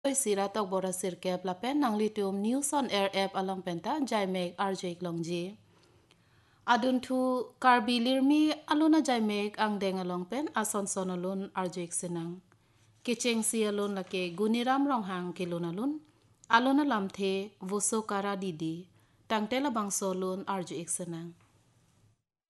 Oi sira tok bora sirke plapen nang litium news on air app along penta jaimek rjek longji. Adun thu karbi lirmi aluna jaimek ang deng along pen ason sonalun rjek senang. Kicheng si alun lake guniram ronghang kilunalun. Aluna lamthe vuso kara didi. Tangtela bang solun rjek senang.